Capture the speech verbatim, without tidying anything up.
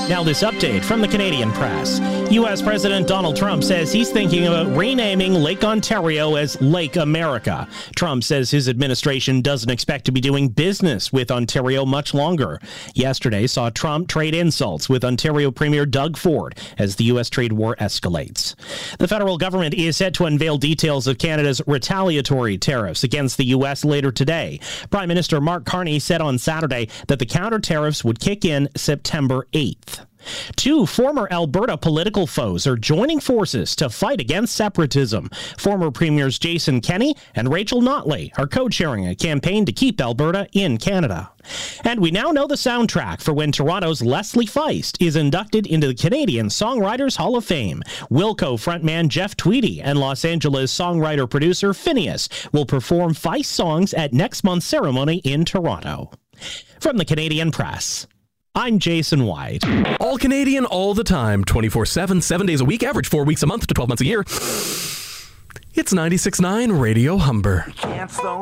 Now this update from the Canadian Press. U S President Donald Trump says he's thinking about renaming Lake Ontario as Lake America. Trump says his administration doesn't expect to be doing business with Ontario much longer. Yesterday saw Trump trade insults with Ontario Premier Doug Ford as the U S trade war escalates. The federal government is set to unveil details of Canada's retaliatory tariffs against the U S later today. Prime Minister Mark Carney said on Saturday that the counter tariffs would kick in September eighth. Two former Alberta political foes are joining forces to fight against separatism. Former Premiers Jason Kenney and Rachel Notley are co-chairing a campaign to keep Alberta in Canada. And we now know the soundtrack for when Toronto's Leslie Feist is inducted into the Canadian Songwriters Hall of Fame. Wilco frontman Jeff Tweedy and Los Angeles songwriter-producer Phineas will perform Feist songs at next month's ceremony in Toronto. From the Canadian Press, I'm Jason White. All Canadian, all the time, twenty-four seven, seven days a week, average four weeks a month to twelve months a year. It's ninety-six point nine Radio Humber.